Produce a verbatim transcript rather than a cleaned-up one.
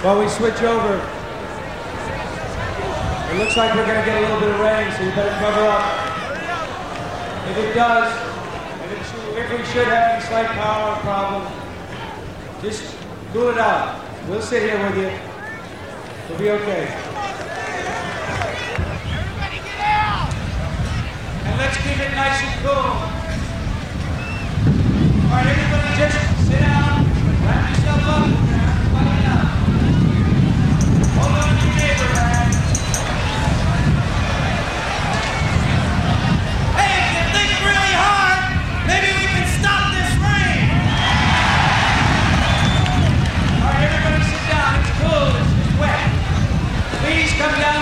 While we switch over, it looks like we're going to get a little bit of rain, so you better cover up. If it does, if, it should, if we should have any slight power problem, just cool it out. We'll sit here with you. We'll be okay. Everybody get out! And let's keep it nice and cool. All right, everybody just sit down, wrap yourself up, everybody out. Hold on to your neighbor, man. Hey, if you think really hard, maybe we can stop this rain! All right, everybody sit down. It's cool. It's, it's wet. Please come down